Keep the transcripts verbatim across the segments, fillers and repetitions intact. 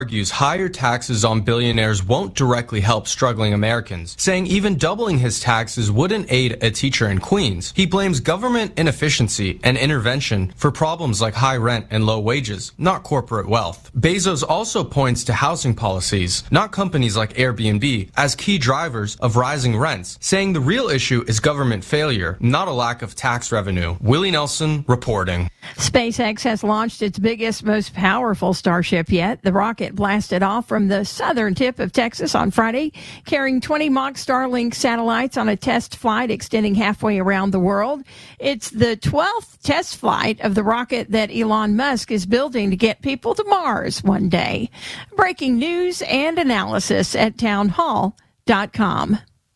argues higher taxes on billionaires won't directly help struggling Americans, saying even doubling his taxes wouldn't aid a teacher in Queens. He blames government inefficiency and intervention for problems like high rent and low wages, not corporate wealth. Bezos also points to housing policies, not companies like Airbnb, as key drivers of rising rents, saying the real issue is government failure, not a lack of tax revenue. Willie Nelson reporting. SpaceX has launched its biggest, most powerful Starship yet. The rocket blasted off from the southern tip of Texas on Friday, carrying twenty mock Starlink satellites on a test flight extending halfway around the world. It's the twelfth test flight of the rocket that Elon Musk is building to get people to Mars one day. Breaking news and analysis at town hall dot com.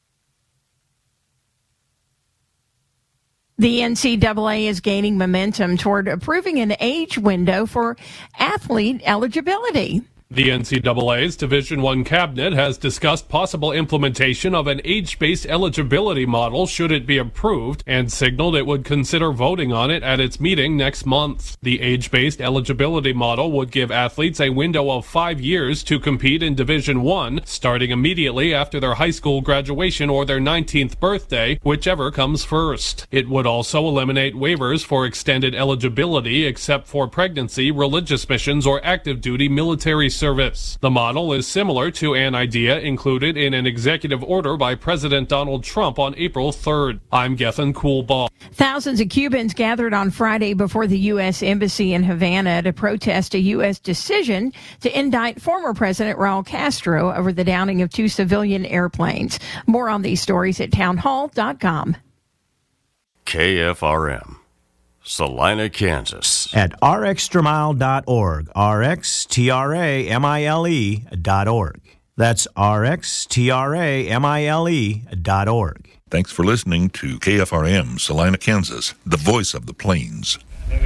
The N C double A is gaining momentum toward approving an age window for athlete eligibility. The N C double A's Division One cabinet has discussed possible implementation of an age-based eligibility model should it be approved, and signaled it would consider voting on it at its meeting next month. The age-based eligibility model would give athletes a window of five years to compete in Division One, starting immediately after their high school graduation or their nineteenth birthday, whichever comes first. It would also eliminate waivers for extended eligibility except for pregnancy, religious missions, or active duty military service. The model is similar to an idea included in an executive order by President Donald Trump on April third. I'm Gethin Coolbaugh. Thousands of Cubans gathered on Friday before the U S Embassy in Havana to protest a U S decision to indict former President Raul Castro over the downing of two civilian airplanes. More on these stories at town hall dot com. K F R M. Salina, Kansas. At r extra mile dot org. R X T R A M I L E dot org. That's R X T R A M I L E dot org. Thanks for listening to K F R M, Salina, Kansas, the voice of the plains.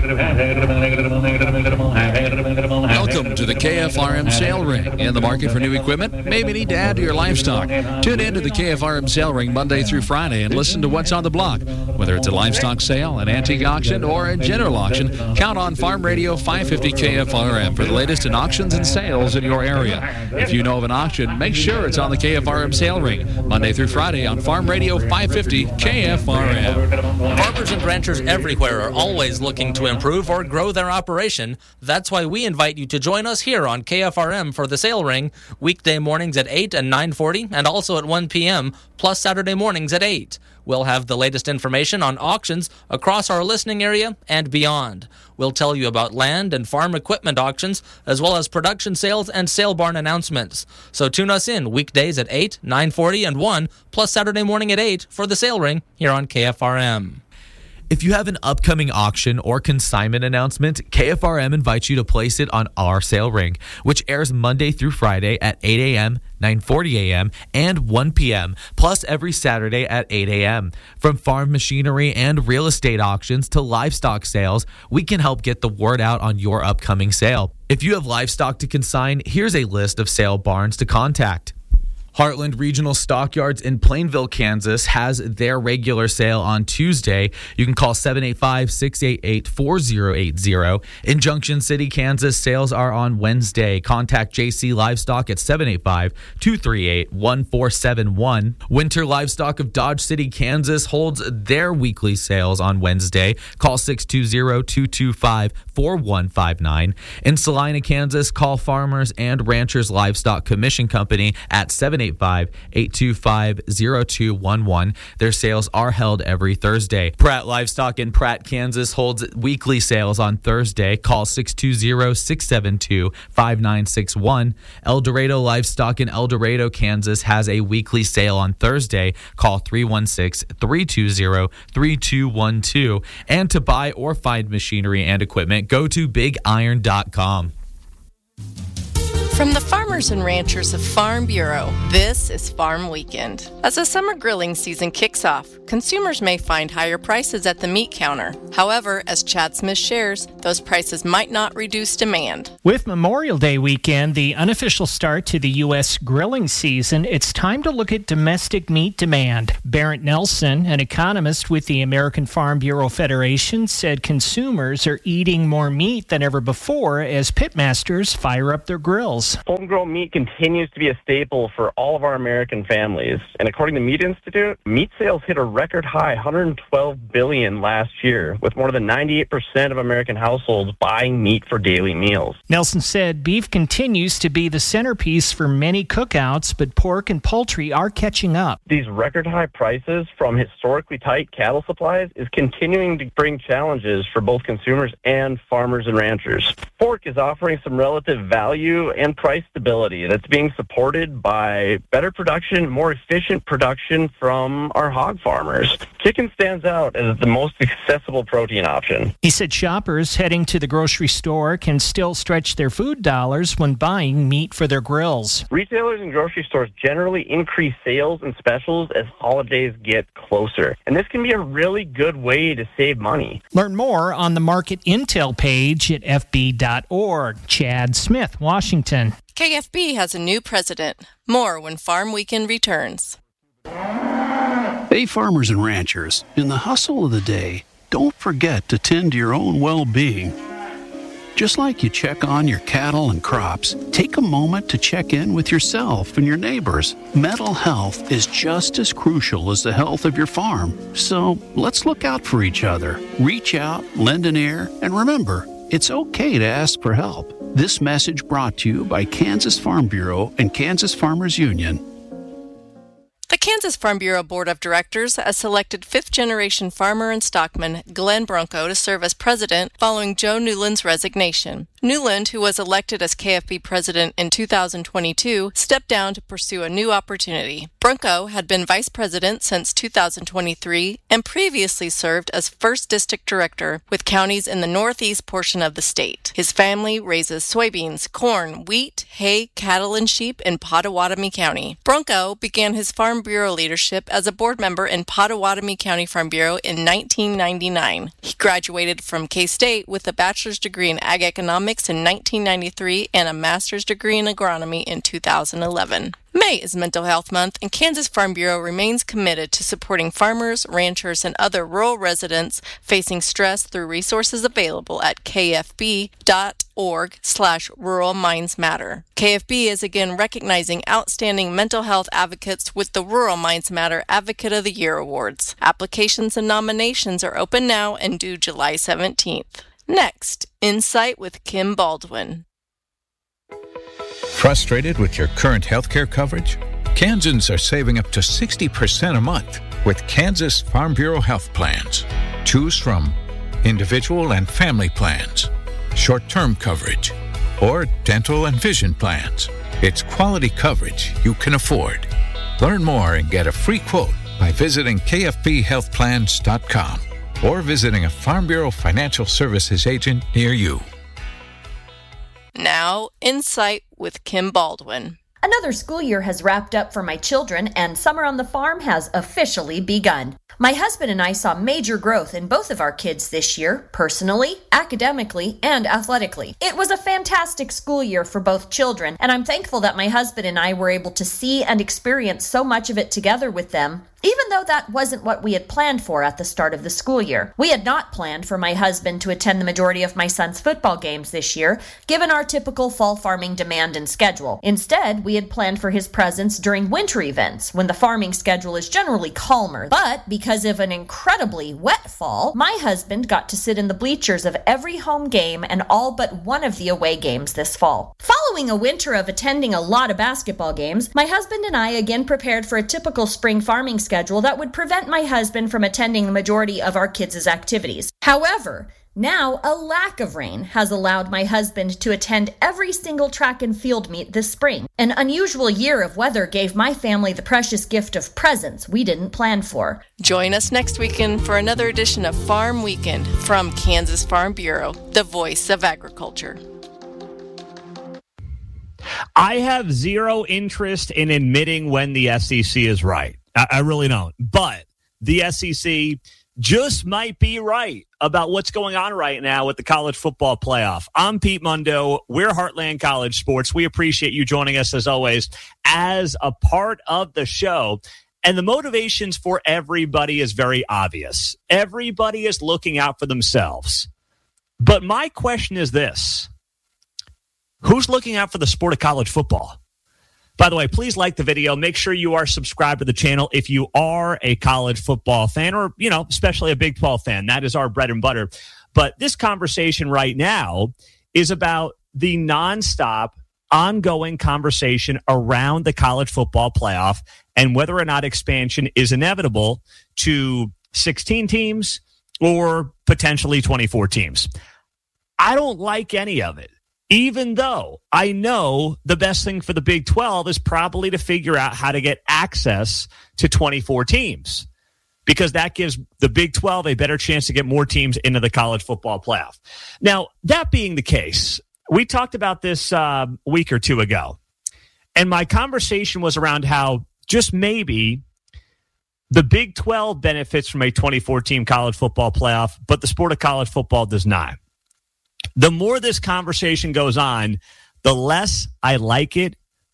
Welcome to the K F R M Sale Ring. In the market for new equipment? Maybe need to add to your livestock. Tune in to the K F R M Sale Ring Monday through Friday and listen to what's on the block. Whether it's a livestock sale, an antique auction, or a general auction, count on Farm Radio five fifty K F R M for the latest in auctions and sales in your area. If you know of an auction, make sure it's on the K F R M Sale Ring Monday through Friday on Farm Radio five fifty K F R M. Farmers and ranchers everywhere are always looking to improve or grow their operation. That's why we invite you to join us here on K F R M for the Sale Ring, weekday mornings at eight and nine forty, and also at one p.m., plus Saturday mornings at eight. We'll have the latest information on auctions across our listening area and beyond. We'll tell you about land and farm equipment auctions, as well as production sales and sale barn announcements. So tune us in weekdays at eight, nine forty, and one, plus Saturday morning at eight for the Sale Ring here on K F R M. If you have an upcoming auction or consignment announcement, K F R M invites you to place it on our Sale Ring, which airs Monday through Friday at eight a.m., nine forty a.m., and one p.m., plus every Saturday at eight a.m. From farm machinery and real estate auctions to livestock sales, we can help get the word out on your upcoming sale. If you have livestock to consign, here's a list of sale barns to contact. Heartland Regional Stockyards in Plainville, Kansas has their regular sale on Tuesday. You can call seven eight five, six eight eight, four zero eight zero. In Junction City, Kansas, sales are on Wednesday. Contact J C Livestock at seven eight five, two three eight, one four seven one. Winter Livestock of Dodge City, Kansas holds their weekly sales on Wednesday. Call six two zero, two two five, four one five nine. In Salina, Kansas, call Farmers and Ranchers Livestock Commission Company at seven eight five, eight two five, zero two one one. Their sales are held every Thursday. Pratt Livestock in Pratt, Kansas holds weekly sales on Thursday. Call six two zero, six seven two, five nine six one. El Dorado Livestock in El Dorado, Kansas has a weekly sale on Thursday. Call three one six, three two zero, three two one two. And to buy or find machinery and equipment, go to big iron dot com. From the farmers and ranchers of Farm Bureau, this is Farm Weekend. As the summer grilling season kicks off, consumers may find higher prices at the meat counter. However, as Chad Smith shares, those prices might not reduce demand. With Memorial Day weekend, the unofficial start to the U S grilling season, it's time to look at domestic meat demand. Barrett Nelson, an economist with the American Farm Bureau Federation, said consumers are eating more meat than ever before as pitmasters fire up their grills. grills. Homegrown meat continues to be a staple for all of our American families. And according to Meat Institute, meat sales hit a record high, one hundred twelve billion dollars last year, with more than ninety-eight percent of American households buying meat for daily meals. Nelson said beef continues to be the centerpiece for many cookouts, but pork and poultry are catching up. These record high prices from historically tight cattle supplies is continuing to bring challenges for both consumers and farmers and ranchers. Pork is offering some relative value and price stability that's being supported by better production, more efficient production from our hog farmers. Chicken stands out as the most accessible protein option. He said shoppers heading to the grocery store can still stretch their food dollars when buying meat for their grills. Retailers and grocery stores generally increase sales and specials as holidays get closer, and this can be a really good way to save money. Learn more on the Market Intel page at f b dot org. Chad Smith, Washington. K F B has a new president. More when Farm Weekend returns. Hey, farmers and ranchers, in the hustle of the day, don't forget to tend to your own well-being. Just like you check on your cattle and crops, take a moment to check in with yourself and your neighbors. Mental health is just as crucial as the health of your farm. So let's look out for each other. Reach out, lend an ear, and remember, it's okay to ask for help. This message brought to you by Kansas Farm Bureau and Kansas Farmers Union. The Kansas Farm Bureau Board of Directors has selected fifth-generation farmer and stockman Glenn Bronco to serve as president following Joe Newland's resignation. Newland, who was elected as K F B president in two thousand twenty-two, stepped down to pursue a new opportunity. Bronco had been vice president since two thousand twenty-three and previously served as first district director with counties in the northeast portion of the state. His family raises soybeans, corn, wheat, hay, cattle, and sheep in Pottawatomie County. Bronco began his Farm Bureau leadership as a board member in Pottawatomie County Farm Bureau in nineteen ninety-nine. He graduated from K-State with a bachelor's degree in ag economics in nineteen ninety-three and a master's degree in agronomy in two thousand eleven. May is Mental Health Month, and Kansas Farm Bureau remains committed to supporting farmers, ranchers, and other rural residents facing stress through resources available at k f b dot org slash rural minds matter. K F B is again recognizing outstanding mental health advocates with the Rural Minds Matter Advocate of the Year Awards. Applications and nominations are open now and due July seventeenth. Next, Insight with Kim Baldwin. Frustrated with your current healthcare coverage? Kansans are saving up to sixty percent a month with Kansas Farm Bureau health plans. Choose from individual and family plans, short-term coverage, or dental and vision plans. It's quality coverage you can afford. Learn more and get a free quote by visiting k f b health plans dot com or visiting a Farm Bureau Financial Services agent near you. Now, Insight with Kim Baldwin. Another school year has wrapped up for my children, and summer on the farm has officially begun. My husband and I saw major growth in both of our kids this year, personally, academically, and athletically. It was a fantastic school year for both children, and I'm thankful that my husband and I were able to see and experience so much of it together with them, even though that wasn't what we had planned for at the start of the school year. We had not planned for my husband to attend the majority of my son's football games this year, given our typical fall farming demand and schedule. Instead, we had planned for his presence during winter events, when the farming schedule is generally calmer. But because of an incredibly wet fall, my husband got to sit in the bleachers of every home game and all but one of the away games this fall. Following a winter of attending a lot of basketball games, my husband and I again prepared for a typical spring farming schedule schedule that would prevent my husband from attending the majority of our kids' activities. However, now a lack of rain has allowed my husband to attend every single track and field meet this spring. An unusual year of weather gave my family the precious gift of presents we didn't plan for. Join us next weekend for another edition of Farm Weekend from Kansas Farm Bureau, the voice of agriculture. I have zero interest in admitting when the S E C is right. I, I really don't. But the S E C just might be right about what's going on right now with the college football playoff. I'm Pete Mundo. We're Heartland College Sports. We appreciate you joining us, as always, as a part of the show. And the motivations for everybody is very obvious. Everybody is looking out for themselves. But my question is this. Who's looking out for the sport of college football? By the way, please like the video. Make sure you are subscribed to the channel if you are a college football fan or, you know, especially a Big twelve fan. That is our bread and butter. But this conversation right now is about the nonstop, ongoing conversation around the college football playoff and whether or not expansion is inevitable to sixteen teams or potentially twenty-four teams. I don't like any of it, even though I know the best thing for the Big twelve is probably to figure out how to get access to twenty-four teams, because that gives the Big twelve a better chance to get more teams into the college football playoff. Now, that being the case, we talked about this uh, a week or two ago, and my conversation was around how just maybe the Big twelve benefits from a twenty-four team college football playoff, but the sport of college football does not. The more this conversation goes on, the less I like it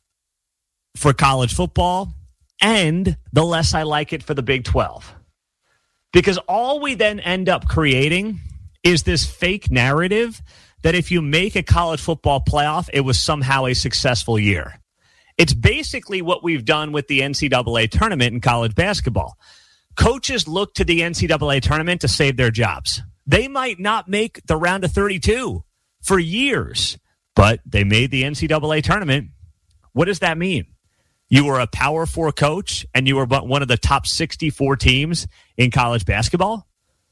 for college football, and the less I like it for the Big twelve. Because all we then end up creating is this fake narrative that if you make a college football playoff, it was somehow a successful year. It's basically what we've done with the N C double A tournament in college basketball. Coaches look to the N C double A tournament to save their jobs. They might not make the round of thirty-two for years, but they made the N C double A tournament. What does that mean? You were a Power Four coach and you were but one of the top sixty-four teams in college basketball?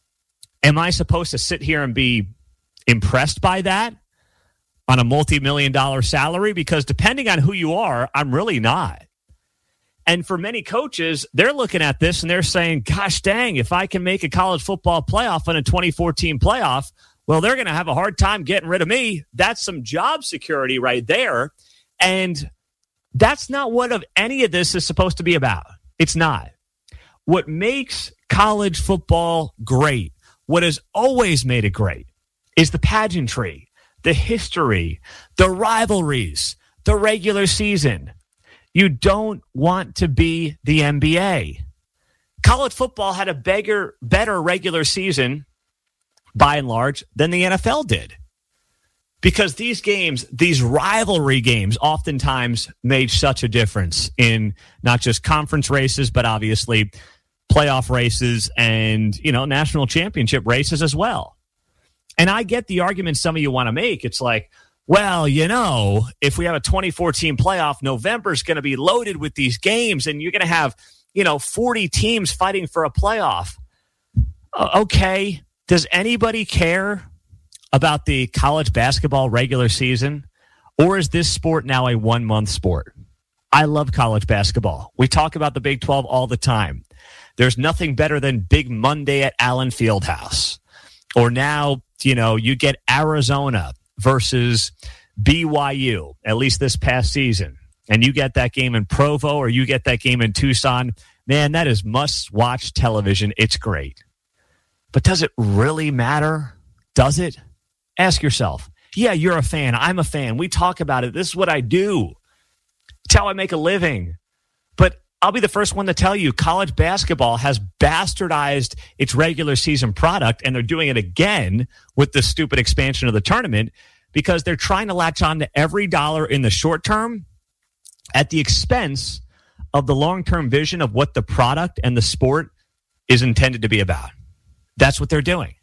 Am I supposed to sit here and be impressed by that on a multi-million dollar salary? Because depending on who you are, I'm really not. And for many coaches, they're looking at this and they're saying, gosh dang, if I can make a college football playoff on a twenty-four team playoff, well, they're going to have a hard time getting rid of me. That's some job security right there. And that's not what of any of this is supposed to be about. It's not. What makes college football great, what has always made it great, is the pageantry, the history, the rivalries, the regular season. You don't want to be the N B A. College football had a beggar, better regular season, by and large, than the N F L did. Because these games, these rivalry games, oftentimes made such a difference in not just conference races, but obviously playoff races and, you know, national championship races as well. And I get the argument some of you want to make. It's like, well, you know, if we have a twenty-four team playoff, November's going to be loaded with these games and you're going to have, you know, forty teams fighting for a playoff. Uh, okay. Does anybody care about the college basketball regular season? Or is this sport now a one-month sport? I love college basketball. We talk about the Big twelve all the time. There's nothing better than Big Monday at Allen Fieldhouse. Or now, you know, you get Arizona versus B Y U, at least this past season. And you get that game in Provo or you get that game in Tucson. Man, that is must-watch television. It's great. But does it really matter? Does it? Ask yourself. Yeah, you're a fan. I'm a fan. We talk about it. This is what I do. It's how I make a living. But I'll be the first one to tell you, college basketball has bastardized its regular season product, and they're doing it again with the stupid expansion of the tournament because they're trying to latch on to every dollar in the short term at the expense of the long-term vision of what the product and the sport is intended to be about. That's what they're doing.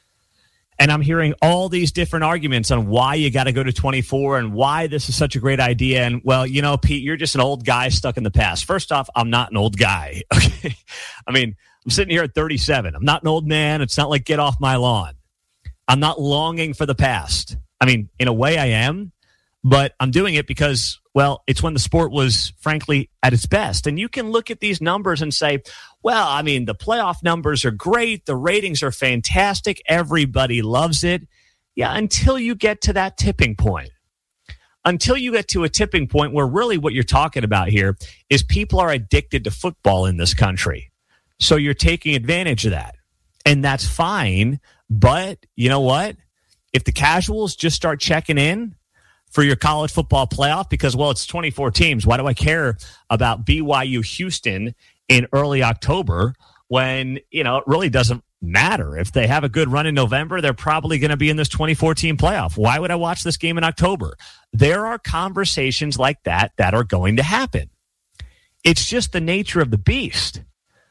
And I'm hearing all these different arguments on why you got to go to twenty-four and why this is such a great idea. And, well, you know, Pete, you're just an old guy stuck in the past. First off, I'm not an old guy. Okay. I mean, I'm sitting here at thirty-seven. I'm not an old man. It's not like get off my lawn. I'm not longing for the past. I mean, in a way I am, but I'm doing it because, well, it's when the sport was, frankly, at its best. And you can look at these numbers and say, well, I mean, the playoff numbers are great. The ratings are fantastic. Everybody loves it. Yeah, until you get to that tipping point. Until you get to a tipping point where really what you're talking about here is people are addicted to football in this country. So you're taking advantage of that. And that's fine. But you know what? If the casuals just start checking in for your college football playoff because, well, it's twenty-four teams. Why do I care about B Y U Houston in early October when, you know, it really doesn't matter. If they have a good run in November, they're probably going to be in this twenty fourteen playoff. Why would I watch this game in October? There are conversations like that that are going to happen. It's just the nature of the beast.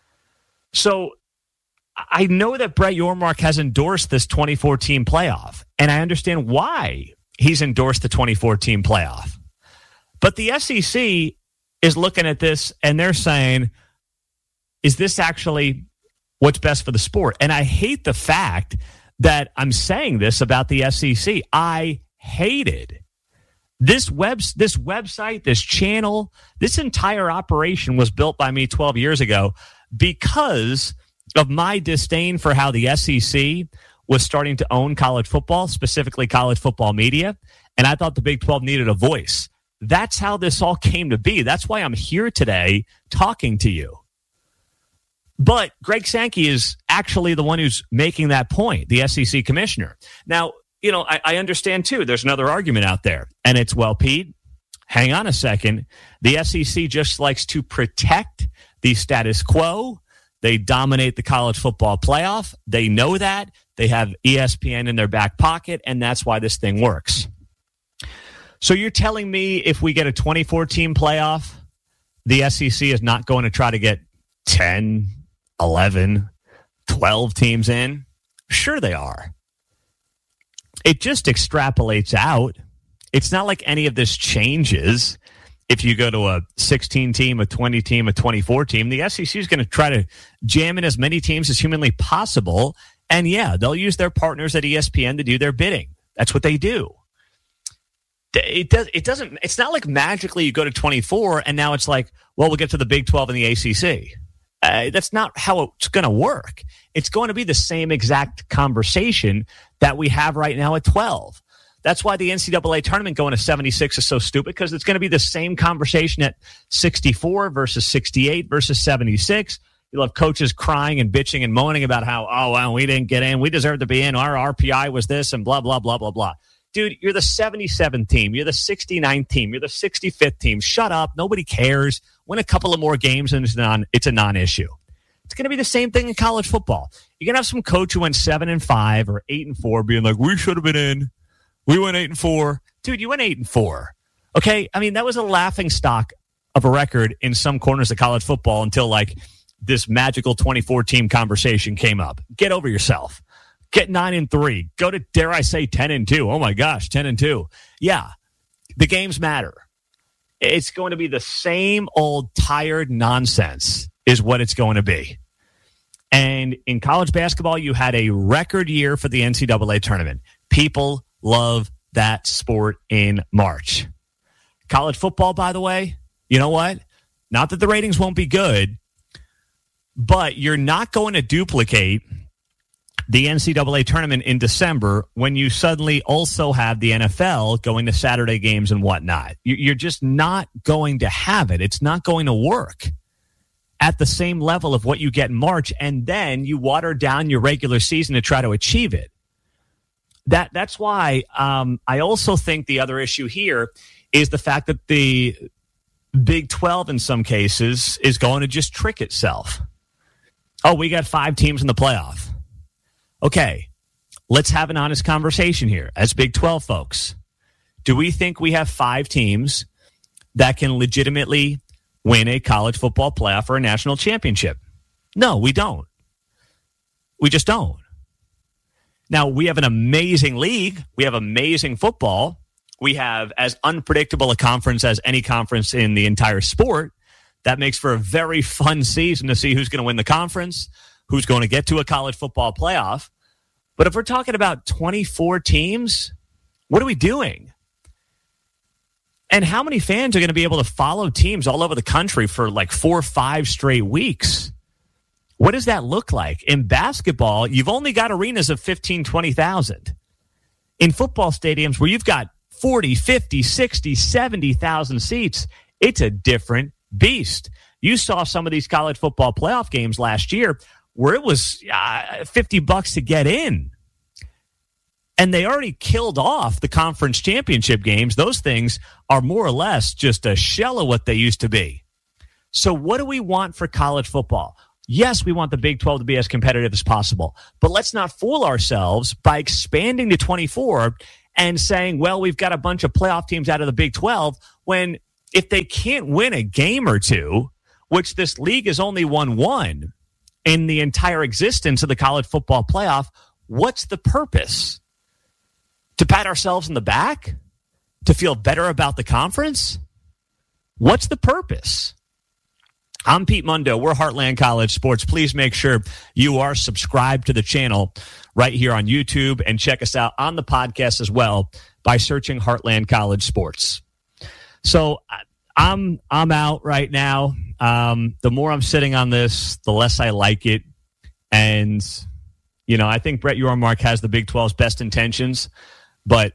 So I know that Brett Yormark has endorsed this twenty fourteen playoff, and I understand why he's endorsed the twenty fourteen playoff. But the S E C is looking at this, and they're saying, is this actually what's best for the sport? And I hate the fact that I'm saying this about the S E C. I hate it. This web, this website, this channel, this entire operation was built by me twelve years ago because of my disdain for how the S E C was starting to own college football, specifically college football media. And I thought the Big twelve needed a voice. That's how this all came to be. That's why I'm here today talking to you. But Greg Sankey is actually the one who's making that point, the S E C commissioner. Now, you know, I, I understand, too, there's another argument out there. And it's, well, Pete, hang on a second. The S E C just likes to protect the status quo. They dominate the college football playoff. They know that. They have E S P N in their back pocket, and that's why this thing works. So you're telling me if we get a twenty fourteen playoff, the S E C is not going to try to get ten, eleven, twelve teams in? Sure they are. It just extrapolates out. It's not like any of this changes. If you go to a sixteen team, a twenty team, a twenty-four team, the S E C is going to try to jam in as many teams as humanly possible. And yeah, they'll use their partners at E S P N to do their bidding. That's what they do. It does. It doesn't. It's not like magically you go to twenty-four and now it's like, well, we'll get to the Big twelve and the A C C. Uh, that's not how it's going to work. It's going to be the same exact conversation that we have right now at twelve. That's why the N C double A tournament going to seventy-six is so stupid, because it's going to be the same conversation at sixty-four versus sixty-eight versus seventy-six. You'll have coaches crying and bitching and moaning about how, oh, well, we didn't get in. We deserve to be in. Our R P I was this and blah, blah, blah, blah, blah. Dude, you're the seventy-seventh team. You're the sixty-ninth team. You're the sixty-fifth team. Shut up. Nobody cares. Win a couple of more games and it's, non, it's a non-issue. It's going to be the same thing in college football. You're going to have some coach who went seven and five or eight and four being like, we should have been in. We went eight and four. Dude, you went eight and four. Okay? I mean, that was a laughing stock of a record in some corners of college football until like this magical twenty-four team conversation came up. Get over yourself. Get nine and three. Go to, dare I say, ten and two. Oh my gosh, ten and two. Yeah, the games matter. It's going to be the same old tired nonsense is what it's going to be. And in college basketball, you had a record year for the N C double A tournament. People love that sport in March. College football, by the way, you know what? Not that the ratings won't be good, but you're not going to duplicate the N C double A tournament in December when you suddenly also have the N F L going to Saturday games and whatnot. You're just not going to have it. It's not going to work at the same level of what you get in March, and then you water down your regular season to try to achieve it. That That's why um, I also think the other issue here is the fact that the Big twelve in some cases is going to just trick itself. Oh, we got five teams in the playoff. Okay, let's have an honest conversation here as Big twelve folks. Do we think we have five teams that can legitimately win a college football playoff or a national championship? No, we don't. We just don't. Now, we have an amazing league. We have amazing football. We have as unpredictable a conference as any conference in the entire sport. That makes for a very fun season to see who's going to win the conference, who's going to get to a college football playoff. But if we're talking about twenty-four teams, what are we doing? And how many fans are going to be able to follow teams all over the country for like four or five straight weeks? What does that look like? In basketball, you've only got arenas of fifteen, twenty thousand. In football stadiums where you've got forty, fifty, sixty, seventy thousand seats, it's a different beast. You saw some of these college football playoff games last year where it was uh, fifty bucks to get in. And they already killed off the conference championship games. Those things are more or less just a shell of what they used to be. So what do we want for college football? Yes, we want the Big twelve to be as competitive as possible, but let's not fool ourselves by expanding to twenty-four and saying, well, we've got a bunch of playoff teams out of the Big twelve, when if they can't win a game or two, which this league has only won one in the entire existence of the college football playoff, what's the purpose? To pat ourselves in the back? To feel better about the conference? What's the purpose? I'm Pete Mundo. We're Heartland College Sports. Please make sure you are subscribed to the channel right here on YouTube, and check us out on the podcast as well by searching Heartland College Sports. So I'm I'm out right now. Um, the more I'm sitting on this, the less I like it. And, you know, I think Brett Yormark has the Big twelve's best intentions, but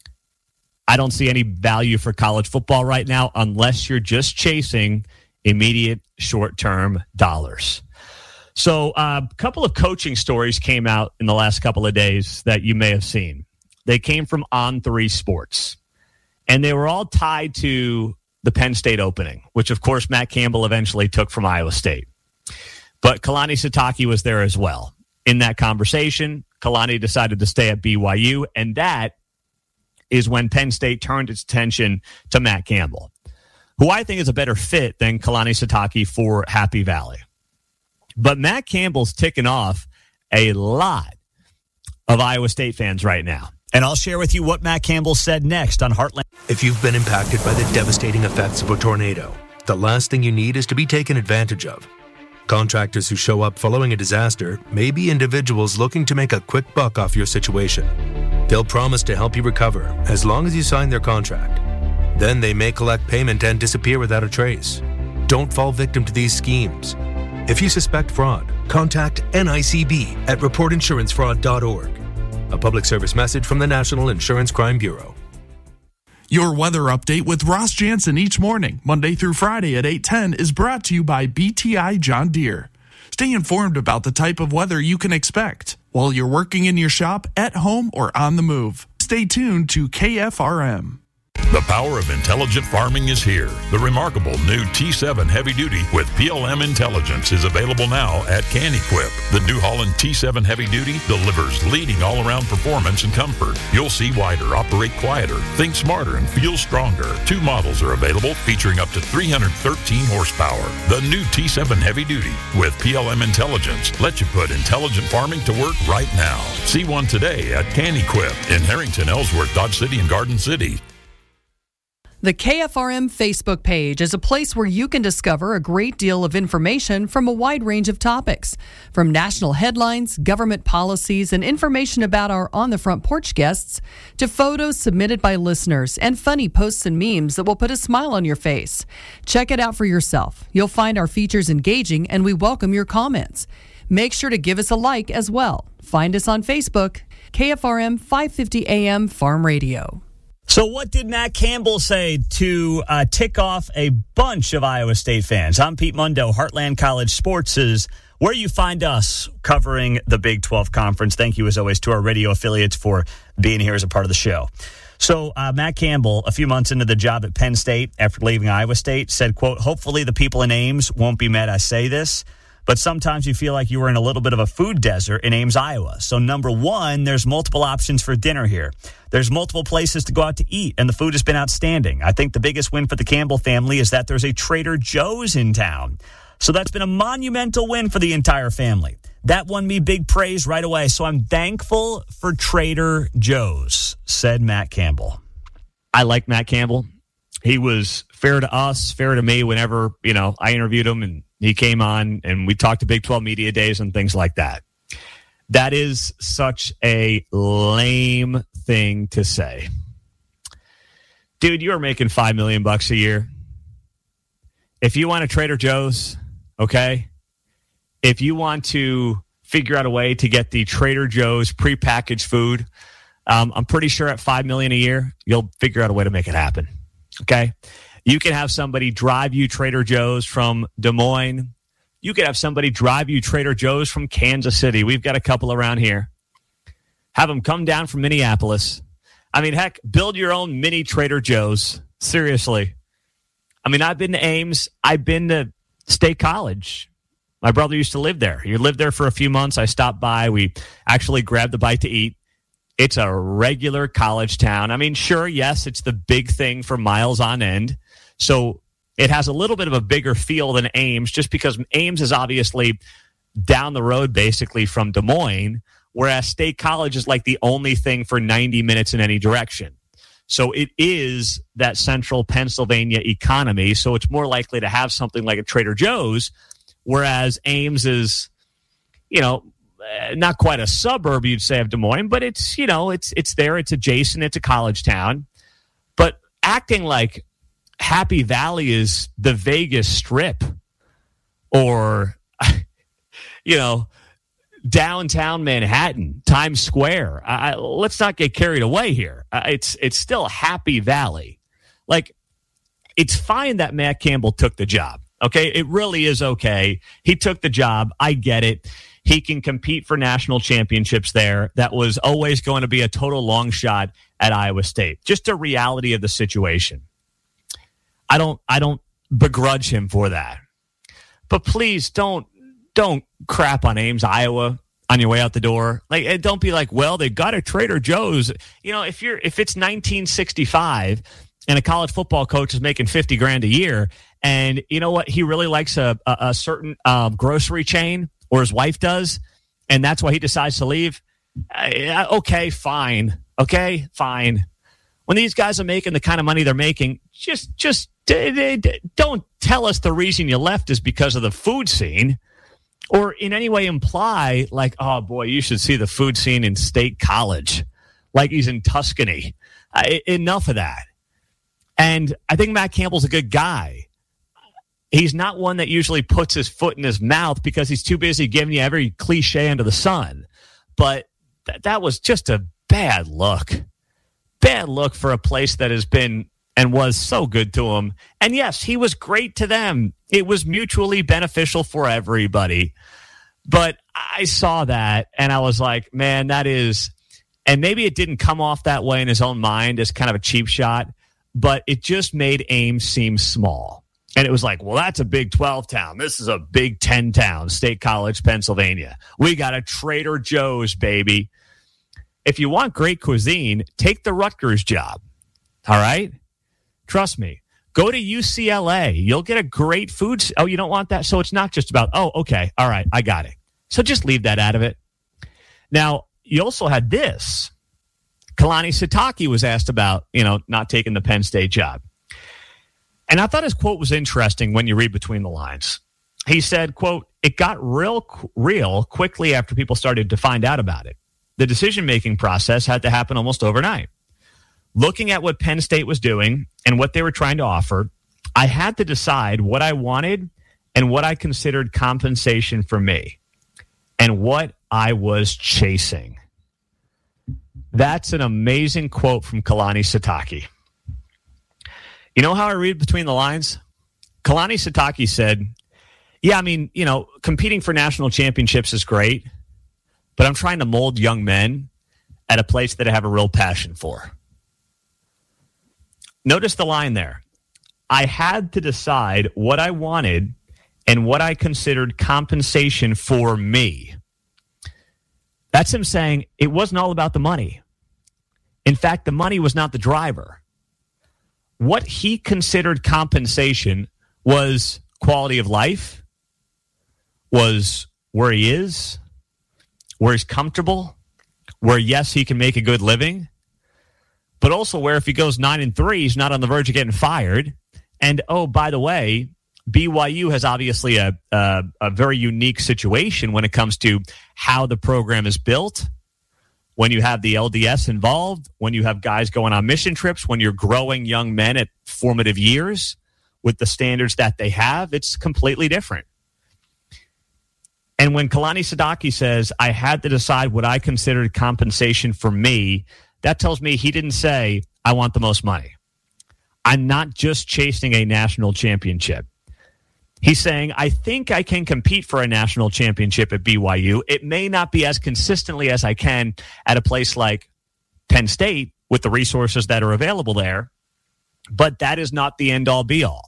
I don't see any value for college football right now unless you're just chasing immediate short-term dollars. So a uh, couple of coaching stories came out in the last couple of days that you may have seen. They came from On three Sports, and they were all tied to the Penn State opening, which, of course, Matt Campbell eventually took from Iowa State. But Kalani Sitake was there as well. In that conversation, Kalani decided to stay at B Y U, and that is when Penn State turned its attention to Matt Campbell, who I think is a better fit than Kalani Sitake for Happy Valley. But Matt Campbell's ticking off a lot of Iowa State fans right now. And I'll share with you what Matt Campbell said next on Heartland. If you've been impacted by the devastating effects of a tornado, the last thing you need is to be taken advantage of. Contractors who show up following a disaster may be individuals looking to make a quick buck off your situation. They'll promise to help you recover as long as you sign their contract. Then they may collect payment and disappear without a trace. Don't fall victim to these schemes. If you suspect fraud, contact N I C B at report insurance fraud dot org. A public service message from the National Insurance Crime Bureau. Your weather update with Ross Jansen each morning, Monday through Friday at eight ten, is brought to you by B T I John Deere. Stay informed about the type of weather you can expect while you're working in your shop, at home, or on the move. Stay tuned to K F R M. The power of intelligent farming is here. The remarkable new T seven Heavy Duty with P L M Intelligence is available now at Can Equip. The New Holland T seven Heavy Duty delivers leading all-around performance and comfort. You'll see wider, operate quieter, think smarter, and feel stronger. Two models are available featuring up to three hundred thirteen horsepower. The new T seven Heavy Duty with P L M Intelligence lets you put intelligent farming to work right now. See one today at Can Equip in Harrington, Ellsworth, Dodge City, and Garden City. The K F R M Facebook page is a place where you can discover a great deal of information from a wide range of topics, from national headlines, government policies, and information about our On the Front Porch guests, to photos submitted by listeners and funny posts and memes that will put a smile on your face. Check it out for yourself. You'll find our features engaging, and we welcome your comments. Make sure to give us a like as well. Find us on Facebook, K F R M five fifty A M Farm Radio. So what did Matt Campbell say to uh, tick off a bunch of Iowa State fans? I'm Pete Mundo. Heartland College Sports is where you find us covering the Big twelve Conference. Thank you, as always, to our radio affiliates for being here as a part of the show. So uh, Matt Campbell, a few months into the job at Penn State after leaving Iowa State, said, quote, "Hopefully the people in Ames won't be mad I say this, but sometimes you feel like you were in a little bit of a food desert in Ames, Iowa. So number one, there's multiple options for dinner here. There's multiple places to go out to eat, and the food has been outstanding. I think the biggest win for the Campbell family is that there's a Trader Joe's in town. So that's been a monumental win for the entire family. That won me big praise right away, so I'm thankful for Trader Joe's," said Matt Campbell. I like Matt Campbell. He was fair to us, fair to me whenever, you know, I interviewed him and he came on and we talked to Big twelve Media Days and things like that. That is such a lame thing to say. Dude, you are making five million bucks a year. If you want a Trader Joe's, okay? If you want to figure out a way to get the Trader Joe's prepackaged food, um, I'm pretty sure at five million dollars a year, you'll figure out a way to make it happen, okay? You can have somebody drive you Trader Joe's from Des Moines. You could have somebody drive you Trader Joe's from Kansas City. We've got a couple around here. Have them come down from Minneapolis. I mean, heck, build your own mini Trader Joe's. Seriously. I mean, I've been to Ames. I've been to State College. My brother used to live there. He lived there for a few months. I stopped by. We actually grabbed a bite to eat. It's a regular college town. I mean, sure, yes, it's the big thing for miles on end. So it has a little bit of a bigger feel than Ames, just because Ames is obviously down the road basically from Des Moines, whereas State College is like the only thing for ninety minutes in any direction. So it is that central Pennsylvania economy, so it's more likely to have something like a Trader Joe's, whereas Ames is, you know, not quite a suburb, you'd say, of Des Moines, but it's, you know, it's it's there, it's adjacent, it's a college town. But acting like Happy Valley is the Vegas Strip or, you know, downtown Manhattan, Times Square. I, let's not get carried away here. Uh, it's it's still Happy Valley. Like, it's fine that Matt Campbell took the job. Okay, it really is okay. He took the job. I get it. He can compete for national championships there. That was always going to be a total long shot at Iowa State. Just a reality of the situation. I don't I don't begrudge him for that. But please don't don't crap on Ames, Iowa on your way out the door. Like, don't be like, well, they got a Trader Joe's. You know, if you're if it's nineteen sixty-five and a college football coach is making fifty grand a year, and you know what, he really likes a a, a certain um, grocery chain, or his wife does, and that's why he decides to leave. Uh, okay, fine. Okay, fine. When these guys are making the kind of money they're making, just just d- d- d- don't tell us the reason you left is because of the food scene, or in any way imply like, oh boy, you should see the food scene in State College, like he's in Tuscany. Uh, enough of that. And I think Matt Campbell's a good guy. He's not one that usually puts his foot in his mouth because he's too busy giving you every cliche under the sun. But th- that was just a bad look. Bad look for a place that has been and was so good to him. And yes, he was great to them. It was mutually beneficial for everybody. But I saw that and I was like, man, that is, and maybe it didn't come off that way in his own mind as kind of a cheap shot, but it just made Ames seem small. And it was like, well, that's a Big twelve town. This is a Big ten town, State College, Pennsylvania. We got a Trader Joe's, baby. If you want great cuisine, take the Rutgers job. All right? Trust me. Go to U C L A. You'll get a great food. Oh, you don't want that? So it's not just about, oh, okay. All right. I got it. So just leave that out of it. Now, you also had this. Kalani Sitake was asked about, you know, not taking the Penn State job. And I thought his quote was interesting when you read between the lines. He said, quote, it got real, real quickly after people started to find out about it. The decision-making process had to happen almost overnight. Looking at what Penn State was doing and what they were trying to offer, I had to decide what I wanted and what I considered compensation for me and what I was chasing. That's an amazing quote from Kalani Sitake. You know how I read between the lines? Kalani Sitake said, yeah, I mean, you know, competing for national championships is great, but I'm trying to mold young men at a place that I have a real passion for. Notice the line there. I had to decide what I wanted and what I considered compensation for me. That's him saying it wasn't all about the money. In fact, the money was not the driver. What he considered compensation was quality of life, was where he is, where he's comfortable, where, yes, he can make a good living, but also where if he goes nine and three, he's not on the verge of getting fired. And, oh, by the way, B Y U has obviously a, a, a very unique situation when it comes to how the program is built, when you have the L D S involved, when you have guys going on mission trips, when you're growing young men at formative years with the standards that they have, it's completely different. And when Kalani Sitake says, I had to decide what I considered compensation for me, that tells me he didn't say, I want the most money. I'm not just chasing a national championship. He's saying, I think I can compete for a national championship at B Y U. It may not be as consistently as I can at a place like Penn State with the resources that are available there, but that is not the end-all, be-all.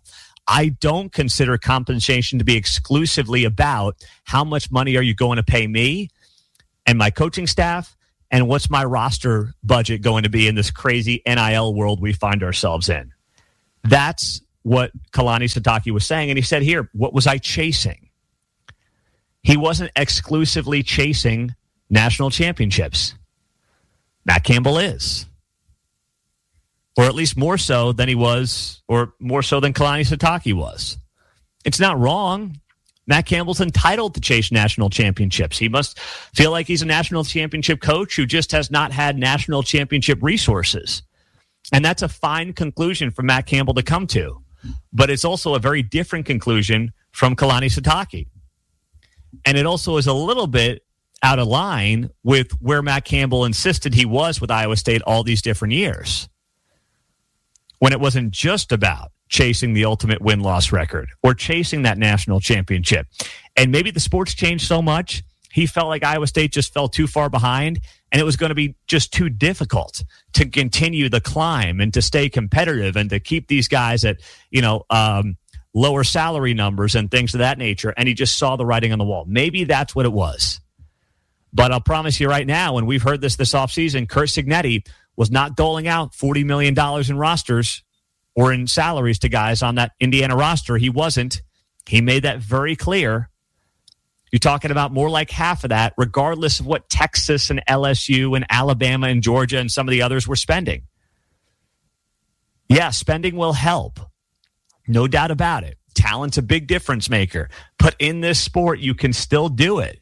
I don't consider compensation to be exclusively about how much money are you going to pay me and my coaching staff, and what's my roster budget going to be in this crazy N I L world we find ourselves in. That's what Kalani Sitake was saying. And he said here, what was I chasing? He wasn't exclusively chasing national championships. Matt Campbell is. Or at least more so than he was, or more so than Kalani Sitake was. It's not wrong. Matt Campbell's entitled to chase national championships. He must feel like he's a national championship coach who just has not had national championship resources. And that's a fine conclusion for Matt Campbell to come to. But it's also a very different conclusion from Kalani Sitake. And it also is a little bit out of line with where Matt Campbell insisted he was with Iowa State all these different years, when it wasn't just about chasing the ultimate win-loss record or chasing that national championship. And maybe the sport's changed so much, he felt like Iowa State just fell too far behind, and it was going to be just too difficult to continue the climb and to stay competitive and to keep these guys at, you know, um, lower salary numbers and things of that nature. And he just saw the writing on the wall. Maybe that's what it was. But I'll promise you right now, and we've heard this this offseason, Curt Cignetti was not doling out forty million dollars in rosters or in salaries to guys on that Indiana roster. He wasn't. He made that very clear. You're talking about more like half of that, regardless of what Texas and L S U and Alabama and Georgia and some of the others were spending. Yeah, spending will help. No doubt about it. Talent's a big difference maker. But in this sport, you can still do it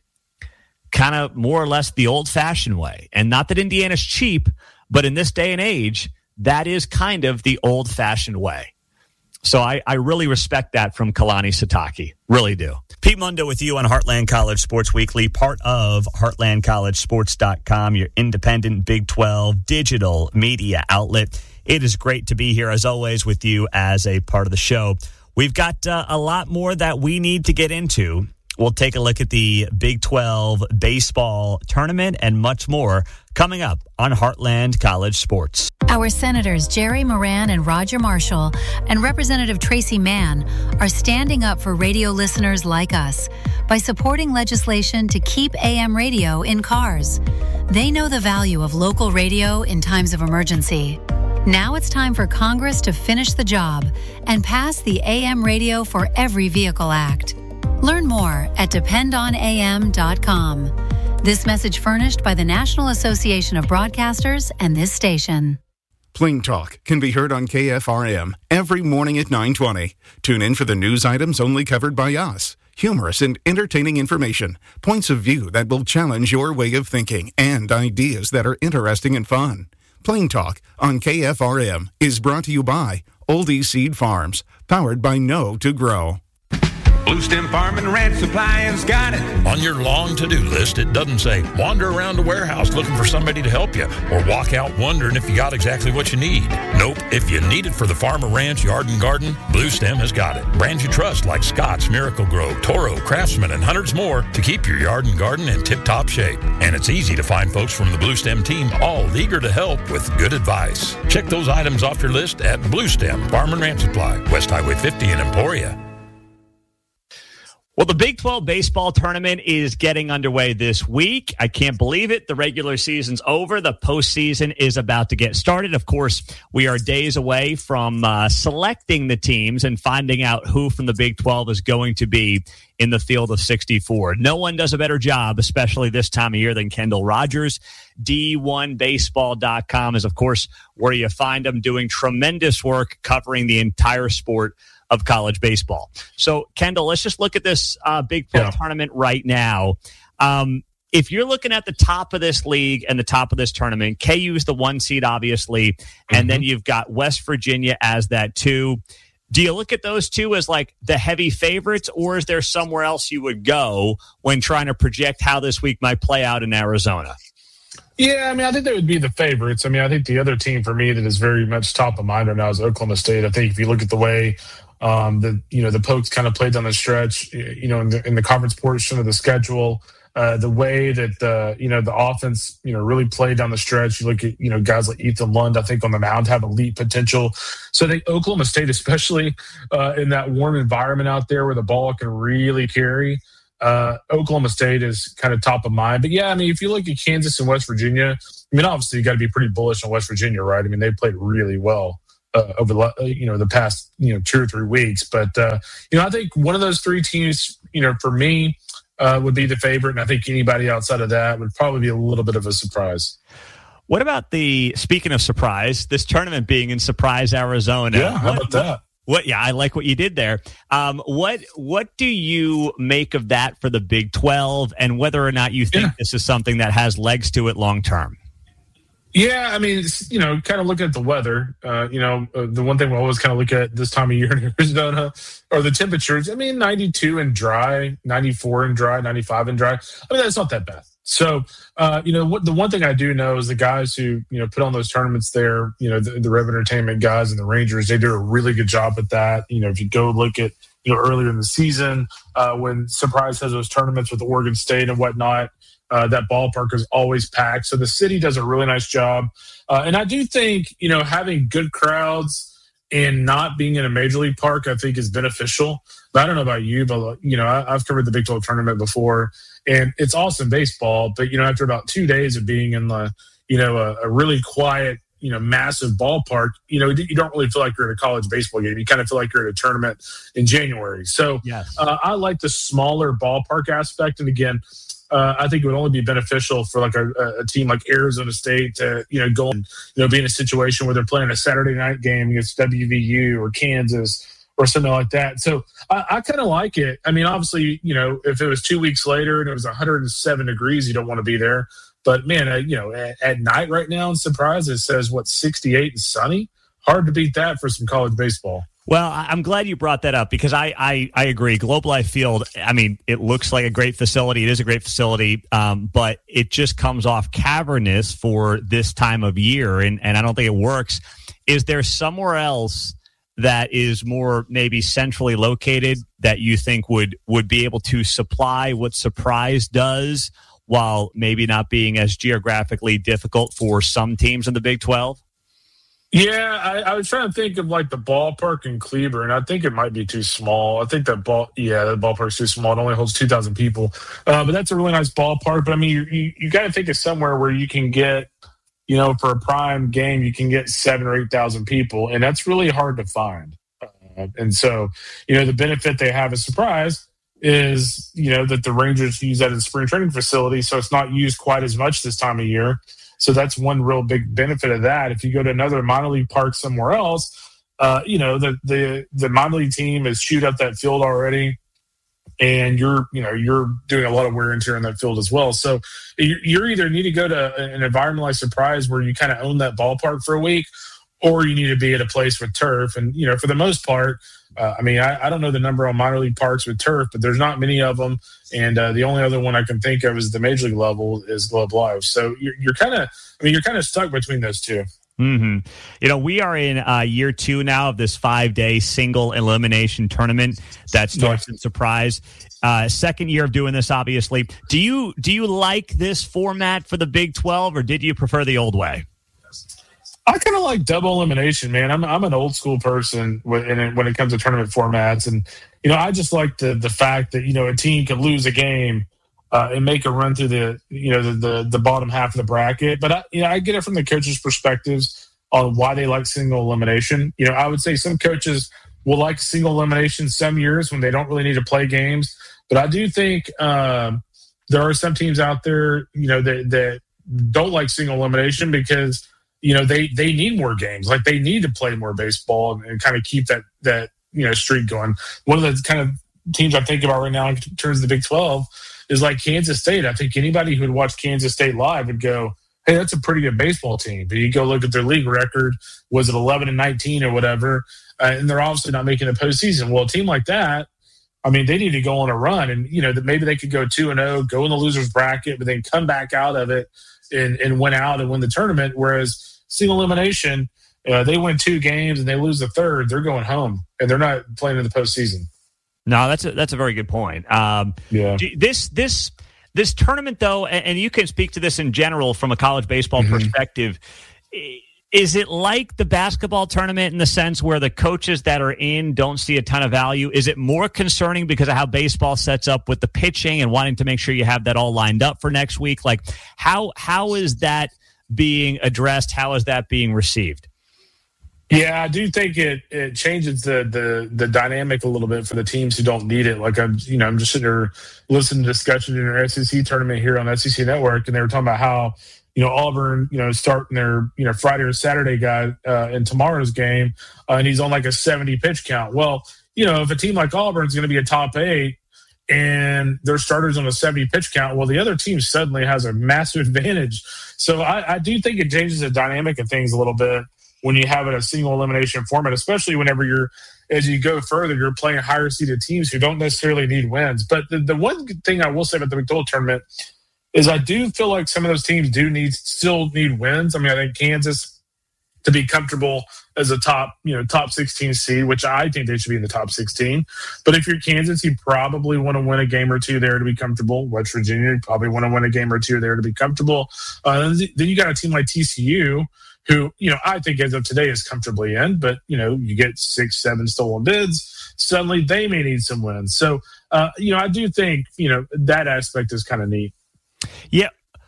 kind of more or less the old-fashioned way. And not that Indiana's cheap, but in this day and age, that is kind of the old-fashioned way. So I, I really respect that from Kalani Sitake. Really do. Pete Mundo with you on Heartland College Sports Weekly, part of heartland college sports dot com, your independent Big twelve digital media outlet. It is great to be here, as always, with you as a part of the show. We've got uh, a lot more that we need to get into. We'll take a look at the Big twelve baseball tournament and much more coming up on Heartland College Sports. Our Senators Jerry Moran and Roger Marshall and Representative Tracy Mann are standing up for radio listeners like us by supporting legislation to keep A M radio in cars. They know the value of local radio in times of emergency. Now it's time for Congress to finish the job and pass the A M Radio for Every Vehicle Act. Learn more at depend on A M dot com. This message furnished by the National Association of Broadcasters and this station. Plain Talk can be heard on K F R M every morning at nine twenty. Tune in for the news items only covered by us. Humorous and entertaining information, points of view that will challenge your way of thinking, and ideas that are interesting and fun. Plain Talk on K F R M is brought to you by Oldie Seed Farms, powered by Know to Grow. Blue Stem Farm and Ranch Supply has got it. On your long to-do list, it doesn't say wander around the warehouse looking for somebody to help you or walk out wondering if you got exactly what you need. Nope. If you need it for the farm or ranch, yard and garden, Blue Stem has got it. Brands you trust like Scott's, Miracle-Gro, Toro, Craftsman, and hundreds more to keep your yard and garden in tip-top shape. And it's easy to find folks from the Blue Stem team all eager to help with good advice. Check those items off your list at Blue Stem Farm and Ranch Supply, West Highway fifty in Emporia. Well, the Big twelve baseball tournament is getting underway this week. I can't believe it. The regular season's over. The postseason is about to get started. Of course, we are days away from uh, selecting the teams and finding out who from the Big twelve is going to be in the field of sixty-four. No one does a better job, especially this time of year, than Kendall Rogers. D one baseball dot com is, of course, where you find them doing tremendous work covering the entire sport of college baseball. So, Kendall, let's just look at this uh, Big twelve yeah. tournament right now. Um, if you're looking at the top of this league and the top of this tournament, K U is the one seed, obviously, mm-hmm. and then you've got West Virginia as that two. Do you look at those two as like the heavy favorites, or is there somewhere else you would go when trying to project how this week might play out in Arizona? Yeah, I mean, I think they would be the favorites. I mean, I think the other team for me that is very much top of mind right now is Oklahoma State. I think if you look at the way Um, the you know the Pokes kind of played down the stretch, you know, in the, in the conference portion of the schedule. Uh, the way that the you know the offense you know really played down the stretch. You look at you know guys like Ethan Lund, I think on the mound have elite potential. So I think Oklahoma State, especially uh, in that warm environment out there where the ball can really carry, uh, Oklahoma State is kind of top of mind. But yeah, I mean, if you look at Kansas and West Virginia, I mean, obviously you got to be pretty bullish on West Virginia, right? I mean, they played really well uh, over the you know the past you know two or three weeks. But uh, you know, I think one of those three teams, you know, for me. Uh, would be the favorite, and I think anybody outside of that would probably be a little bit of a surprise. What about the, speaking of surprise, this tournament being in Surprise, Arizona? Yeah, how about that? What, yeah, I like what you did there. Um, what what do you make of that for the Big twelve, and whether or not you think yeah. this is something that has legs to it long term? Yeah, I mean, it's, you know, kind of look at the weather. Uh, you know, uh, the one thing we always kind of look at this time of year in Arizona are the temperatures. I mean, ninety-two and dry, ninety-four and dry, ninety-five and dry. I mean, that's not that bad. So, uh, you know, what the one thing I do know is the guys who, you know, put on those tournaments there, you know, the, the Rev Entertainment guys and the Rangers, they do a really good job with that. You know, if you go look at, you know, earlier in the season uh, when Surprise has those tournaments with Oregon State and whatnot, Uh, that ballpark is always packed. So the city does a really nice job. Uh, and I do think, you know, having good crowds and not being in a major league park, I think is beneficial. But I don't know about you, but, you know, I, I've covered the Big twelve tournament before, and it's awesome baseball. But, you know, after about two days of being in the, you know, a, a really quiet, you know, massive ballpark, you know, you don't really feel like you're at a college baseball game. You kind of feel like you're at a tournament in January. So yes. uh, I like the smaller ballpark aspect. And again, Uh, I think it would only be beneficial for like a, a team like Arizona State to, you know, go and, you know, be in a situation where they're playing a Saturday night game against W V U or Kansas or something like that. So I, I kind of like it. I mean, obviously, you know, if it was two weeks later and it was one hundred seven degrees, you don't want to be there. But man, uh, you know, at, at night right now in Surprise, it says what, sixty-eight and sunny. Hard to beat that for some college baseball. Well, I'm glad you brought that up because I, I, I agree. Globe Life Field, I mean, it looks like a great facility. It is a great facility, um, but it just comes off cavernous for this time of year, and, and I don't think it works. Is there somewhere else that is more maybe centrally located that you think would, would be able to supply what Surprise does while maybe not being as geographically difficult for some teams in the Big twelve? Yeah, I, I was trying to think of like the ballpark in Cleburne. I think it might be too small. I think that ball, yeah, that ballpark's too small. It only holds two thousand people. Uh, but that's a really nice ballpark. But I mean, you, you, you got to think of somewhere where you can get, you know, for a prime game, you can get seven or eight thousand people, and that's really hard to find. Uh, and so, you know, the benefit they have as Surprise is, you know, that the Rangers use that as a spring training facility, so it's not used quite as much this time of year. So that's one real big benefit of that. If you go to another minor league park somewhere else, uh, you know, the, the, the minor league team has chewed up that field already, and you're, you know, you're doing a lot of wear and tear in that field as well. So you you're either need to go to an environment like Surprise where you kind of own that ballpark for a week, or you need to be at a place with turf. And, you know, for the most part, Uh, I mean, I, I don't know the number on minor league parks with turf, but there's not many of them. And uh, the only other one I can think of is the major league level is Globe Life. So you're, you're kind of, I mean, you're kind of stuck between those two. Mm-hmm. You know, we are in uh, year two now of this five-day single elimination tournament that starts in Surprise. Uh, second year of doing this, obviously. Do you do you like this format for the Big twelve, or did you prefer the old way? I kind of like double elimination, man. I'm I'm an old school person when it, when it comes to tournament formats, and you know I just like the the fact that you know a team can lose a game uh, and make a run through the you know the, the the bottom half of the bracket. But I, you know I get it from the coaches' perspectives on why they like single elimination. You know I would say some coaches will like single elimination some years when they don't really need to play games. But I do think um, there are some teams out there you know that that don't like single elimination because you know, they, they need more games. Like they need to play more baseball and, and kind of keep that, that, you know, streak going. One of the kind of teams I think about right now in terms of the Big twelve is like Kansas State. I think anybody who would watch Kansas State live would go, hey, that's a pretty good baseball team. But you go look at their league record, was it eleven and nineteen or whatever? Uh, and they're obviously not making a postseason. Well, a team like that, I mean, they need to go on a run and, you know, that maybe they could go two and oh, go in the loser's bracket, but then come back out of it and, and win out and win the tournament. Whereas single elimination, uh, they win two games and they lose the third, they're going home and they're not playing in the postseason. No, that's a, that's a very good point. Um, yeah. This this This tournament, though, and, and you can speak to this in general from a college baseball mm-hmm. perspective, is it like the basketball tournament in the sense where the coaches that are in don't see a ton of value? Is it more concerning because of how baseball sets up with the pitching and wanting to make sure you have that all lined up for next week? Like, how how is that being addressed? How is that being received? Yeah, I do think it it changes the the the dynamic a little bit for the teams who don't need it. Like I'm, you know, I'm just sitting there listening to discussion in our S E C tournament here on S E C Network, and they were talking about how, you know, Auburn, you know, starting their, you know, Friday or Saturday guy uh, in tomorrow's game, uh, and he's on like a seventy pitch count. Well, you know, if a team like Auburn is going to be a top eight and their starters on a seventy pitch count, well, the other team suddenly has a massive advantage. So I, I do think it changes the dynamic of things a little bit when you have it a single elimination format, especially whenever you're, as you go further, you're playing higher seeded teams who don't necessarily need wins. But the, the one thing I will say about the McDowell tournament is I do feel like some of those teams do need still need wins. I mean, I think Kansas to be comfortable as a top, you know, top sixteen seed, which I think they should be in the top sixteen. But if you're Kansas, you probably want to win a game or two there to be comfortable. West Virginia, you probably want to win a game or two there to be comfortable. Uh, then you got a team like T C U, who, you know, I think as of today is comfortably in, but, you know, you get six, seven stolen bids, suddenly they may need some wins. So, uh, you know, I do think, you know, that aspect is kind of neat. Yeah.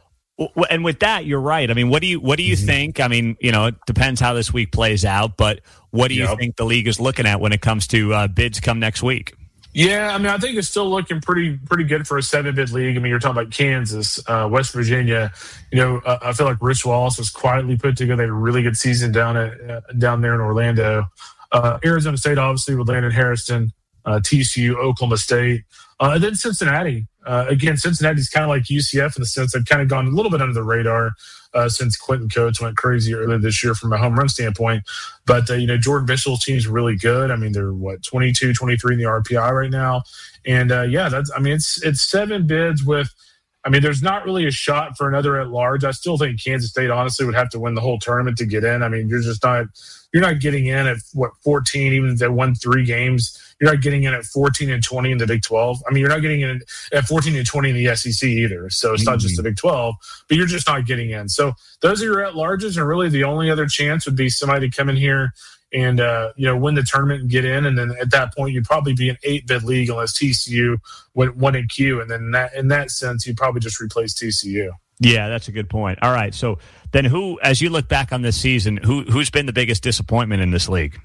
And with that, you're right. I mean, what do you what do you mm-hmm. think? I mean, you know, it depends how this week plays out, but what do you yep. think the league is looking at when it comes to uh, bids come next week? Yeah, I mean, I think it's still looking pretty pretty good for a seven-bid league. I mean, you're talking about Kansas, uh, West Virginia. You know, uh, I feel like Rich Wallace was quietly put together a really good season down at uh, down there in Orlando. Uh, Arizona State, obviously, with Landon Harrison, uh, T C U, Oklahoma State, uh, and then Cincinnati. Uh, again, Cincinnati's kind of like U C F in the sense they've kind of gone a little bit under the radar uh, since Quentin Coates went crazy earlier this year from a home run standpoint. But, uh, you know, Jordan Mitchell's team's really good. I mean, they're, what, twenty-two, twenty-three in the R P I right now. And, uh, yeah, that's, I mean, it's it's seven bids with, I mean, there's not really a shot for another at large. I still think Kansas State, honestly, would have to win the whole tournament to get in. I mean, you're just not, you're not getting in at, what, fourteen, even if they won three games. You're not getting in at fourteen and twenty in the Big twelve. I mean, you're not getting in at fourteen and twenty in the S E C either. So it's mm-hmm. not just the Big twelve, but you're just not getting in. So those are your at-larges, and really the only other chance would be somebody to come in here and, uh, you know, win the tournament and get in. And then at that point, you'd probably be an eight-bid league unless T C U went one in Q. And then in that, in that sense, you'd probably just replace T C U. Yeah, that's a good point. All right. So then who, as you look back on this season, who who's been the biggest disappointment in this league?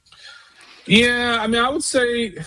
Yeah, I mean, I would say,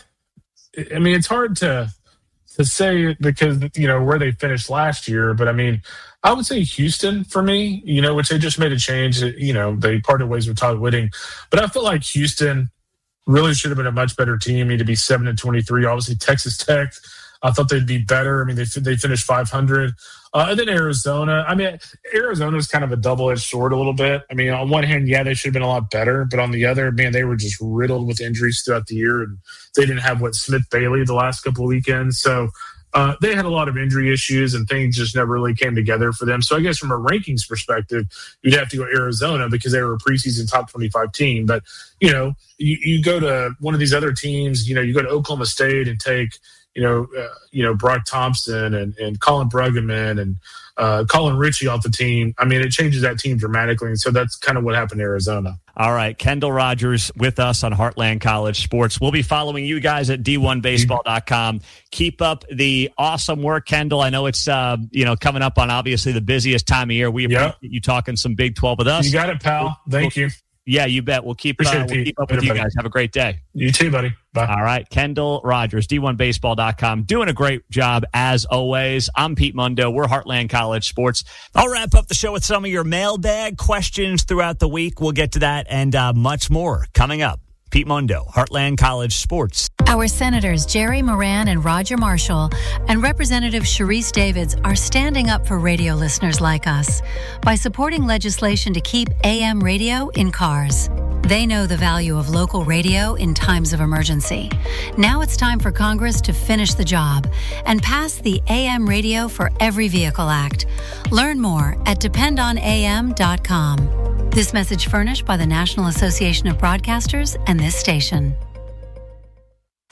I mean, it's hard to to say because, you know, where they finished last year, but I mean, I would say Houston for me, you know, which they just made a change. You know, they parted ways with Todd Whitting, but I feel like Houston really should have been a much better team. Need to be seven and twenty-three. Obviously, Texas Tech, I thought they'd be better. I mean, they they finished five hundred. Uh, and then Arizona. I mean, Arizona is kind of a double-edged sword a little bit. I mean, on one hand, yeah, they should have been a lot better. But on the other, man, they were just riddled with injuries throughout the year. And they didn't have, what, Smith Bailey the last couple of weekends. So uh, they had a lot of injury issues, and things just never really came together for them. So I guess from a rankings perspective, you'd have to go Arizona because they were a preseason top twenty-five team. But, you know, you, you go to one of these other teams, you know, you go to Oklahoma State and take – you know, uh, you know, Brock Thompson and, and Colin Bruggeman and uh, Colin Ritchie off the team. I mean, it changes that team dramatically. And so that's kind of what happened in Arizona. All right. Kendall Rogers with us on Heartland College Sports. We'll be following you guys at D one baseball dot com. Keep up the awesome work, Kendall. I know it's, uh, you know, coming up on obviously the busiest time of year. We appreciate yep. you talking some Big twelve with us. You got it, pal. Thank we'll, you. Yeah, you bet. We'll keep, uh, we'll keep up with you guys. Have a great day. You too, buddy. Bye. All right. Kendall Rogers, D one baseball dot com, doing a great job as always. I'm Pete Mundo. We're Heartland College Sports. I'll wrap up the show with some of your mailbag questions throughout the week. We'll get to that and uh, much more coming up. Pete Mundo, Heartland College Sports. Our Senators Jerry Moran and Roger Marshall and Representative Sharice Davids are standing up for radio listeners like us by supporting legislation to keep A M radio in cars. They know the value of local radio in times of emergency. Now it's time for Congress to finish the job and pass the A M Radio for Every Vehicle Act. Learn more at depend on A M dot com. This message furnished by the National Association of Broadcasters and this station.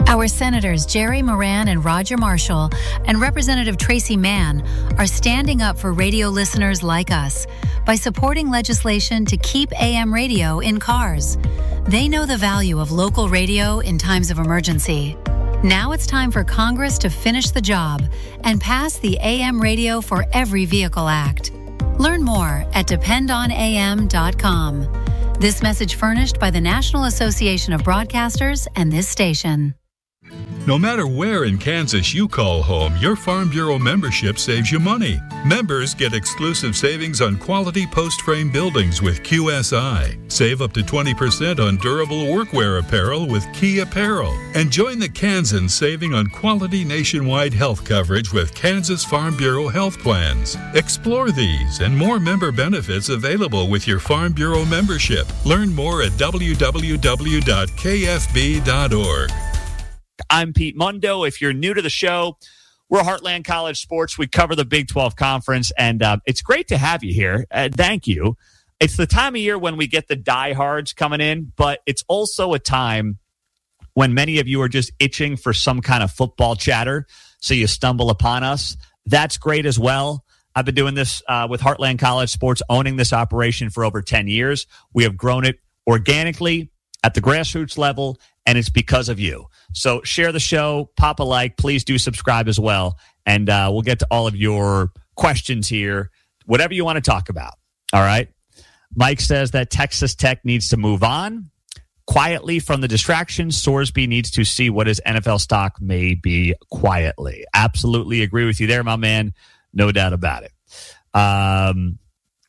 Our Senators Jerry Moran and Roger Marshall and Representative Tracy Mann are standing up for radio listeners like us by supporting legislation to keep A M radio in cars. They know the value of local radio in times of emergency. Now it's time for Congress to finish the job and pass the A M Radio for Every Vehicle Act. Learn more at depend on A M dot com. This message furnished by the National Association of Broadcasters and this station. No matter where in Kansas you call home, your Farm Bureau membership saves you money. Members get exclusive savings on quality post-frame buildings with Q S I. Save up to twenty percent on durable workwear apparel with Key Apparel. And join the Kansans saving on quality nationwide health coverage with Kansas Farm Bureau health plans. Explore these and more member benefits available with your Farm Bureau membership. Learn more at w w w dot k f b dot org. I'm Pete Mundo. If you're new to the show, we're Heartland College Sports. We cover the Big twelve Conference, and uh, it's great to have you here. Uh, thank you. It's the time of year when we get the diehards coming in, but it's also a time when many of you are just itching for some kind of football chatter, so you stumble upon us. That's great as well. I've been doing this uh, with Heartland College Sports, owning this operation for over ten years. We have grown it organically at the grassroots level, and it's because of you. So share the show, pop a like, please do subscribe as well, and uh, we'll get to all of your questions here, whatever you want to talk about, all right? Mike says that Texas Tech needs to move on quietly from the distractions. Sorsby needs to see what his N F L stock may be quietly. Absolutely agree with you there, my man. No doubt about it. Um,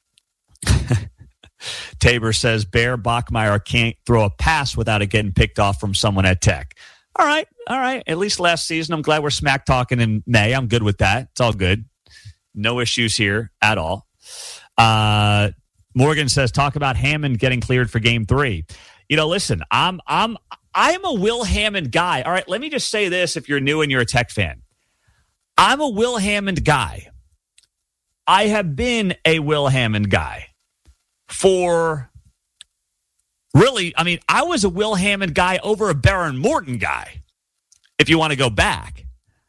Tabor says Bear Bachmeier can't throw a pass without it getting picked off from someone at Tech. All right, all right. At least last season, I'm glad we're smack talking in May. I'm good with that. It's all good. No issues here at all. Uh, Morgan says, talk about Hammond getting cleared for game three. You know, listen, I'm I'm I'm a Will Hammond guy. All right, let me just say this if you're new and you're a Tech fan. I'm a Will Hammond guy. I have been a Will Hammond guy for really, I mean, I was a Will Hammond guy over a Baron Morton guy, if you want to go back.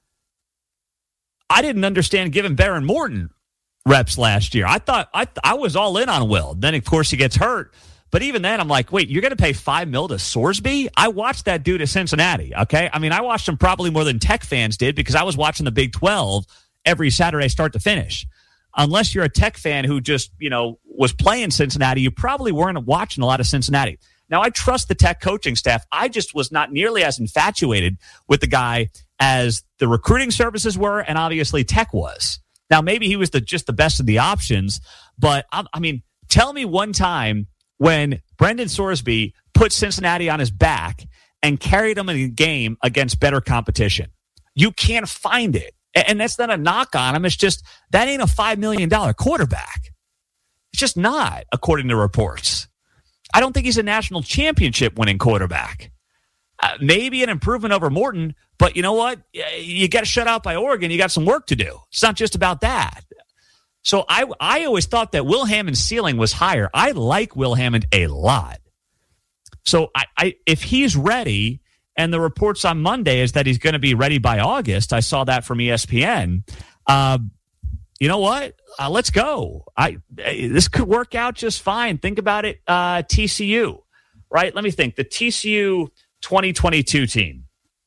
I didn't understand giving Baron Morton reps last year. I thought I I was all in on Will. Then, of course, he gets hurt. But even then, I'm like, wait, you're going to pay five mil to Sorsby? I watched that dude at Cincinnati, okay? I mean, I watched him probably more than Tech fans did because I was watching the Big twelve every Saturday start to finish. Unless you're a Tech fan who just, you know, was playing Cincinnati, you probably weren't watching a lot of Cincinnati. Now, I trust the Tech coaching staff. I just was not nearly as infatuated with the guy as the recruiting services were, and obviously Tech was. Now, maybe he was the just the best of the options, but, I, I mean, tell me one time when Brendan Sorsby put Cincinnati on his back and carried them in a game against better competition. You can't find it. And that's not a knock on him. It's just that ain't a five million dollars quarterback. It's just not, according to reports. I don't think he's a national championship winning quarterback. Uh, maybe an improvement over Morton, but you know what? You got shut out by Oregon. You got some work to do. It's not just about that. So I I always thought that Will Hammond's ceiling was higher. I like Will Hammond a lot. So I, I if he's ready, and the reports on Monday is that he's going to be ready by August. I saw that from E S P N. Uh, you know what? Uh, let's go. I this could work out just fine. Think about it, uh, T C U, right? Let me think. The T C U twenty twenty-two team,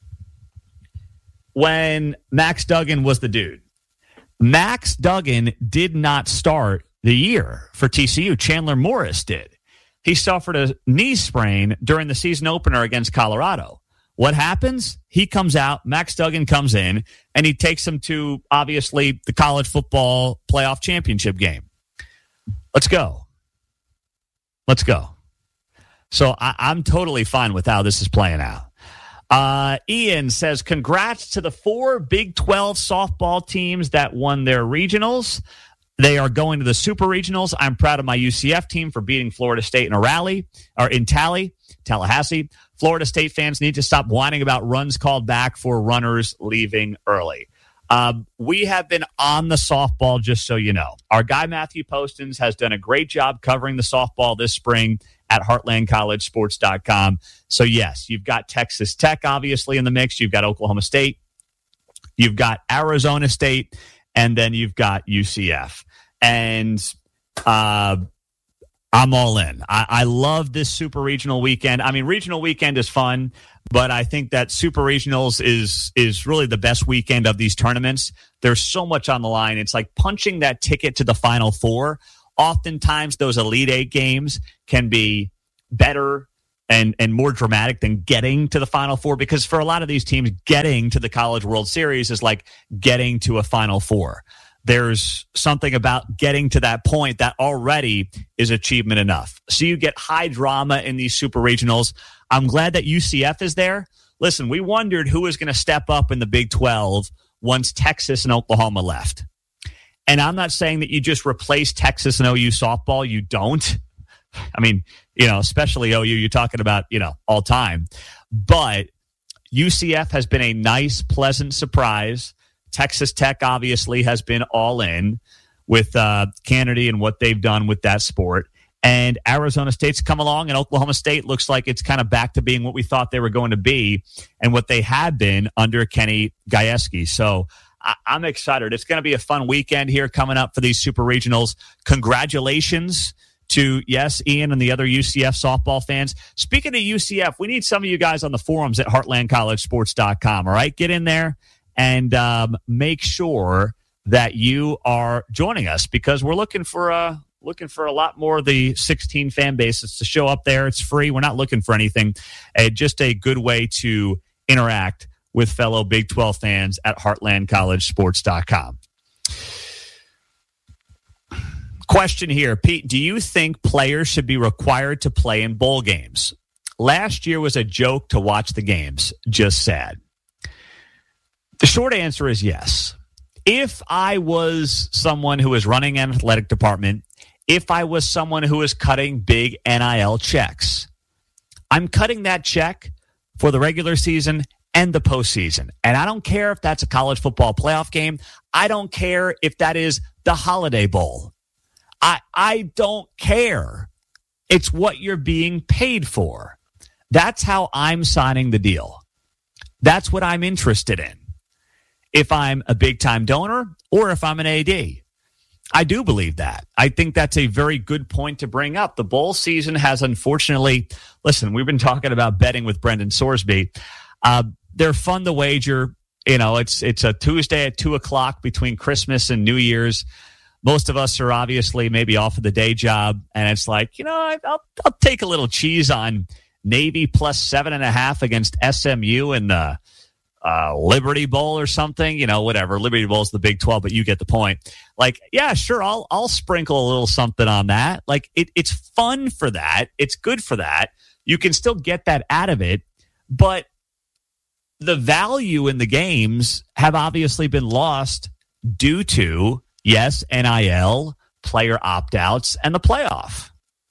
when Max Duggan was the dude. Max Duggan did not start the year for T C U. Chandler Morris did. He suffered a knee sprain during the season opener against Colorado. What happens? He comes out, Max Duggan comes in, and he takes him to, obviously, the college football playoff championship game. Let's go. Let's go. So I, I'm totally fine with how this is playing out. Uh, Ian says, congrats to the four Big twelve softball teams that won their regionals. They are going to the super regionals. I'm proud of my U C F team for beating Florida State in a rally, or in Tally, Tallahassee. Florida State fans need to stop whining about runs called back for runners leaving early. Um, we have been on the softball, just so you know. Our guy, Matthew Postins, has done a great job covering the softball this spring at heartland college sports dot com. So, yes, you've got Texas Tech, obviously, in the mix. You've got Oklahoma State. You've got Arizona State. And then you've got U C F. And uh, I'm all in. I, I love this super regional weekend. I mean, regional weekend is fun, but I think that super regionals is is really the best weekend of these tournaments. There's so much on the line. It's like punching that ticket to the Final Four. Oftentimes, those Elite Eight games can be better and, and more dramatic than getting to the Final Four, because for a lot of these teams, getting to the College World Series is like getting to a Final Four. There's something about getting to that point that already is achievement enough. So you get high drama in these super regionals. I'm glad that U C F is there. Listen, we wondered who was going to step up in the Big twelve once Texas and Oklahoma left. And I'm not saying that you just replace Texas and O U softball. You don't. I mean, you know, especially O U, you're talking about, you know, all time. But U C F has been a nice, pleasant surprise. Texas Tech obviously has been all in with uh, Kennedy and what they've done with that sport. And Arizona State's come along, and Oklahoma State looks like it's kind of back to being what we thought they were going to be and what they had been under Kenny Gajewski. So I- I'm excited. It's going to be a fun weekend here coming up for these super regionals. Congratulations to, yes, Ian and the other U C F softball fans. Speaking of U C F, we need some of you guys on the forums at heartland college sports dot com, all right? Get in there and um, make sure that you are joining us, because we're looking for a, looking for a lot more of the sixteen fan bases to show up there. It's free. We're not looking for anything. Uh, just a good way to interact with fellow Big twelve fans at heartland college sports dot com. Question here, Pete, do you think players should be required to play in bowl games? Last year was a joke to watch the games. Just sad. The short answer is yes. If I was someone who was running an athletic department, if I was someone who was cutting big N I L checks, I'm cutting that check for the regular season and the postseason. And I don't care if that's a college football playoff game. I don't care if that is the Holiday Bowl. I, I don't care. It's what you're being paid for. That's how I'm signing the deal. That's what I'm interested in. If I'm a big-time donor or if I'm an A D. I do believe that. I think that's a very good point to bring up. The bowl season has unfortunately, listen, we've been talking about betting with Brendan Sorsby. Uh, they're fun to wager. You know, it's it's a Tuesday at two o'clock between Christmas and New Year's. Most of us are obviously maybe off of the day job, and it's like, you know, I'll I'll take a little cheese on Navy plus seven and a half against S M U in the uh, Liberty Bowl or something. You know, whatever. Liberty Bowl is the Big twelve, but you get the point. Like, yeah, sure, I'll I'll sprinkle a little something on that. Like, it, it's fun for that. It's good for that. You can still get that out of it, but the value in the games have obviously been lost due to, yes, N I L, player opt-outs, and the playoff.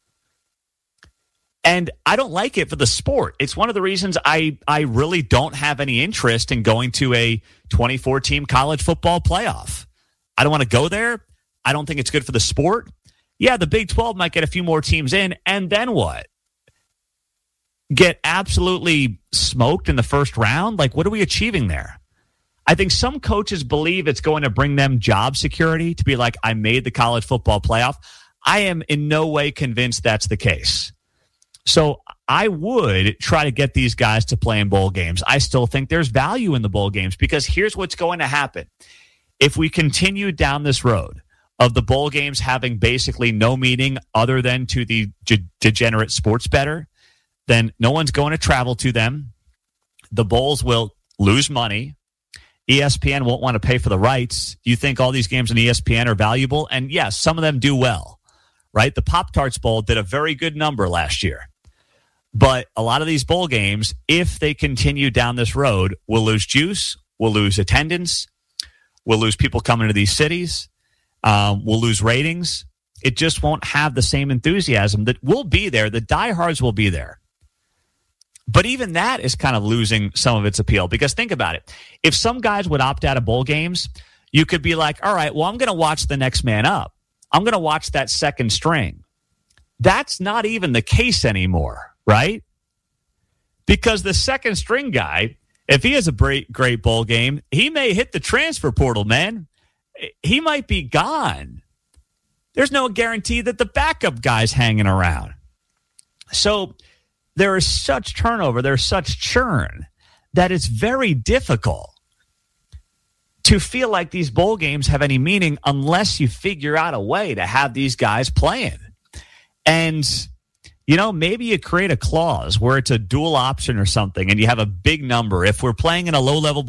And I don't like it for the sport. It's one of the reasons I, I really don't have any interest in going to a twenty-four team college football playoff. I don't want to go there. I don't think it's good for the sport. Yeah, the Big twelve might get a few more teams in, and then what? Get absolutely smoked in the first round? Like, what are we achieving there? I think some coaches believe it's going to bring them job security to be like, I made the college football playoff. I am in no way convinced that's the case. So I would try to get these guys to play in bowl games. I still think there's value in the bowl games, because here's what's going to happen. If we continue down this road of the bowl games having basically no meaning other than to the de- degenerate sports bettor, then no one's going to travel to them. The bowls will lose money. E S P N won't want to pay for the rights. You think all these games on E S P N are valuable? And yes, some of them do well, right? The Pop-Tarts Bowl did a very good number last year. But a lot of these bowl games, if they continue down this road, will lose juice, will lose attendance, will lose people coming to these cities, um, will lose ratings. It just won't have the same enthusiasm that will be there. The diehards will be there. But even that is kind of losing some of its appeal, because think about it. If some guys would opt out of bowl games, you could be like, all right, well, I'm going to watch the next man up. I'm going to watch that second string. That's not even the case anymore, right? Because the second string guy, if he has a great, great bowl game, he may hit the transfer portal, man. He might be gone. There's no guarantee that the backup guy's hanging around. So there is such turnover, there's such churn that it's very difficult to feel like these bowl games have any meaning unless you figure out a way to have these guys playing. And, you know, maybe you create a clause where it's a dual option or something and you have a big number. If we're playing in a low-level